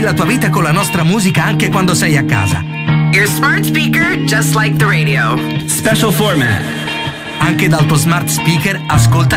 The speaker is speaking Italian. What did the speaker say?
la tua vita con la nostra musica anche quando sei a casa. Your smart speaker, just like the radio. Special format. Anche dal tuo smart speaker ascolta